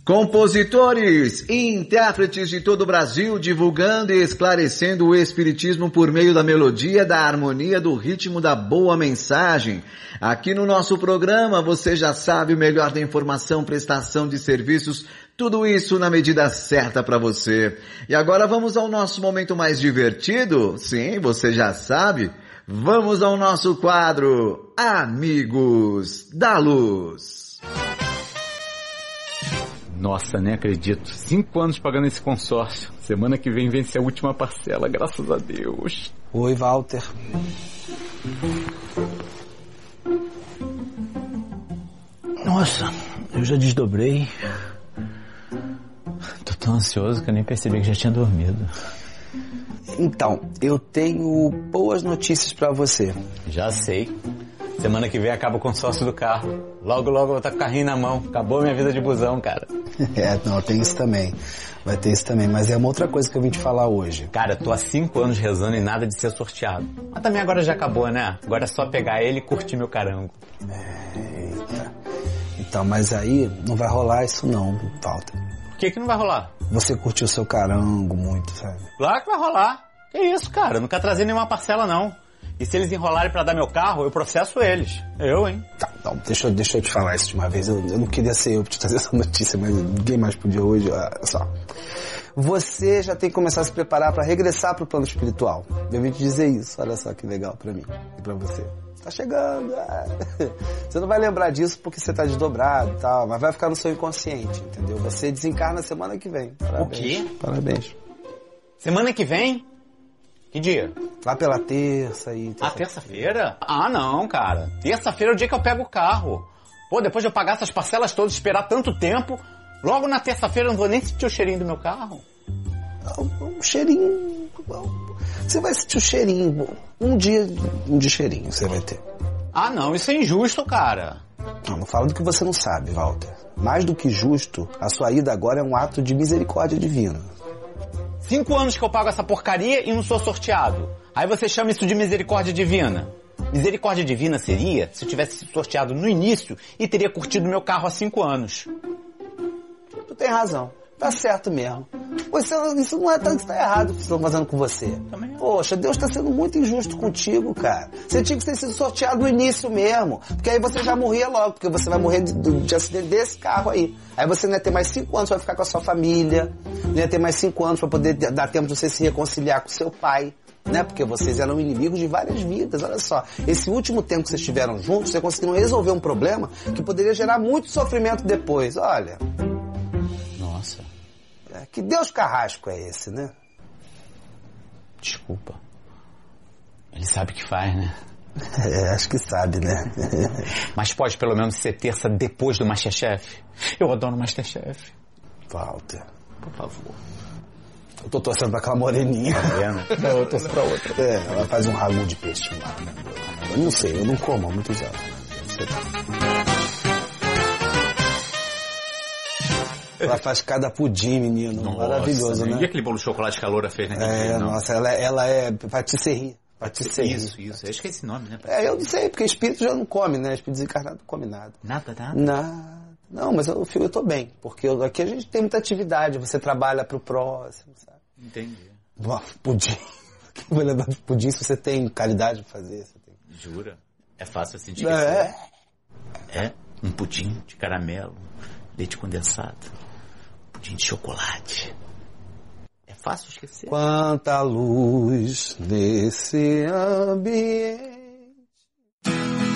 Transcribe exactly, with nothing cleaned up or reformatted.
Compositores e intérpretes de todo o Brasil divulgando e esclarecendo o espiritismo por meio da melodia, da harmonia, do ritmo, da boa mensagem. Aqui no nosso programa você já sabe o melhor da informação, prestação de serviços, tudo isso na medida certa para você. E agora vamos ao nosso momento mais divertido? Sim, você já sabe. Vamos ao nosso quadro Amigos da Luz. Nossa, nem acredito. Cinco anos pagando esse consórcio. Semana que vem vence a última parcela, graças a Deus. Oi, Walter. Nossa, eu já desdobrei. Tô tão ansioso que eu nem percebi que já tinha dormido. Então, eu tenho boas notícias pra você. Já sei. Semana que vem acaba o consórcio do carro. Logo, logo eu vou estar com o carrinho na mão. Acabou minha vida de busão, cara. É, não, tem isso também. Vai ter isso também. Mas é uma outra coisa que eu vim te falar hoje. Cara, eu tô há cinco anos rezando e nada de ser sorteado. Mas também agora já acabou, né? Agora é só pegar ele e curtir meu carango. Eita. Então, mas aí não vai rolar isso não, Walter. Por que que não vai rolar? Você curtiu o seu carango muito, sabe? Claro que vai rolar. Que isso, cara? Eu não quero trazer nenhuma parcela, não. E se eles enrolarem pra dar meu carro, eu processo eles. Eu, hein? Tá, então, deixa, deixa eu te falar isso de uma vez. Eu, eu não queria ser eu pra te trazer essa notícia, mas ninguém mais podia hoje. Olha só. Você já tem que começar a se preparar pra regressar pro plano espiritual. Eu vim te dizer isso. Olha só que legal pra mim e pra você. Tá chegando. Ah. Você não vai lembrar disso porque você tá desdobrado e tal, mas vai ficar no seu inconsciente, entendeu? Você desencarna semana que vem. Parabéns. O quê? Parabéns. Semana que vem? Que dia? Lá pela terça e... Ah, terça-feira? Ah, não, cara. Terça-feira é o dia que eu pego o carro. Pô, depois de eu pagar essas parcelas todas, esperar tanto tempo, logo na terça-feira eu não vou nem sentir o cheirinho do meu carro. Um cheirinho... Você vai sentir o cheirinho. Um dia de cheirinho você vai ter. Ah, não. Isso é injusto, cara. Não, não falo do que você não sabe, Walter. Mais do que justo, a sua ida agora é um ato de misericórdia divina. Cinco anos que eu pago essa porcaria e não sou sorteado. Aí você chama isso de misericórdia divina. Misericórdia divina seria se eu tivesse sido sorteado no início e teria curtido meu carro há cinco anos. Tu tem razão. Tá certo mesmo. Você, isso não é tanto que tá errado o que estão fazendo com você. Também é. Poxa, Deus tá sendo muito injusto contigo, cara. Você tinha que ter sido sorteado no início mesmo. Porque aí você já morria logo. Porque você vai morrer de, de acidente desse carro aí. Aí você não ia ter mais cinco anos pra ficar com a sua família. Não ia ter mais cinco anos pra poder dar tempo de você se reconciliar com seu pai. Né? Porque vocês eram inimigos de várias vidas. Olha só. Esse último tempo que vocês estiveram juntos, vocês conseguiram resolver um problema que poderia gerar muito sofrimento depois. Olha... Nossa. Que Deus carrasco é esse, né? Desculpa. Ele sabe o que faz, né? É, acho que sabe, né? Mas pode pelo menos ser terça depois do Masterchef? Eu adoro Masterchef. Walter. Por favor. Eu tô torcendo pra aquela moreninha. Tá vendo? Não, eu torço pra outra. É, ela faz um ragu de peixe lá. Eu não sei, eu não como há muitos anos. Ela faz cada pudim, menino. Nossa, maravilhoso, né? E aquele bolo de chocolate que a Loura fez naquele É, dia, não? nossa, ela, ela é patisserie. Patisserie. Isso, isso. Acho que é esse nome, né? É, eu não sei, porque espírito já não come, né? Espírito desencarnado não come nada. Nada, nada? Nada. Não, mas eu, eu tô bem, porque eu, aqui a gente tem muita atividade, você trabalha pro próximo, sabe? Entendi. Bom, pudim. Quem vai levar de pudim se você tem qualidade de fazer? Você tem... Jura? É fácil assim de É. É? Um pudim de caramelo, leite condensado, pudim de chocolate. É fácil esquecer. Quanta luz nesse ambiente.